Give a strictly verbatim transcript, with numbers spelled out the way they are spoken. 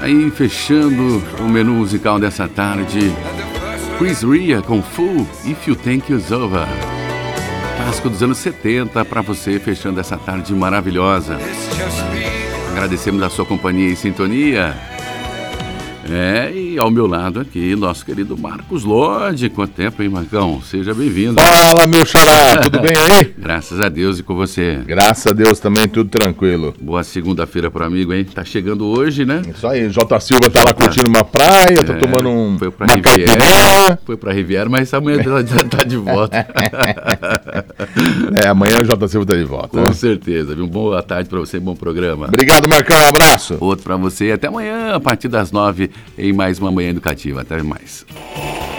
Aí, fechando o menu musical dessa tarde, Chris Rea com Fool, If You Think It's Over. Clássico dos anos setenta para você, fechando essa tarde maravilhosa. Agradecemos a sua companhia e sintonia. É, e ao meu lado aqui, nosso querido Marcos Lodge. Quanto tempo, hein, Marcão? Seja bem-vindo. Fala, meu xará, tudo bem aí? Graças a Deus, e com você? Graças a Deus também, tudo tranquilo. Boa segunda-feira pro amigo, hein? Tá chegando hoje, né? Isso aí, J. Silva tá lá curtindo uma praia, é, tá tomando um, foi pra uma Riviera, caipirinha. Foi pra Riviera, mas amanhã já tá de volta. É, amanhã o J. Silva tá de volta. Com né? certeza, viu? Boa tarde pra você, bom programa. Obrigado, Marcão, um abraço. Outro pra você, até amanhã, a partir das nove, em mais uma Manhã Educativa. Até mais.